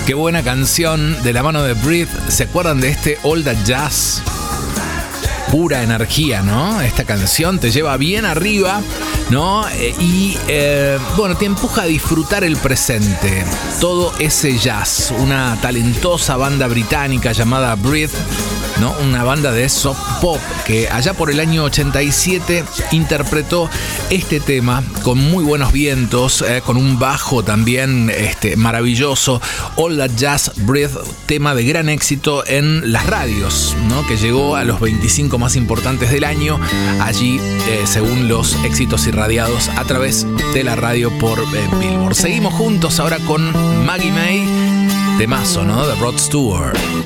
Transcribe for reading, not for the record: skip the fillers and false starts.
Qué buena canción de la mano de Breathe. ¿Se acuerdan de este All That Jazz? Pura energía, ¿no? Esta canción te lleva bien arriba, ¿no? Bueno, te empuja a disfrutar el presente. Todo ese jazz. Una talentosa banda británica llamada Breathe, ¿no? Una banda de soft pop que allá por el año 87 interpretó este tema con muy buenos vientos, con un bajo también maravilloso. All That Jazz, Breathe, tema de gran éxito en las radios, ¿no? Que llegó a los 25 más importantes del año, allí según los éxitos irradiados a través de la radio por Billboard. Seguimos juntos ahora con Maggie May, temazo, ¿no? De Rod Stewart.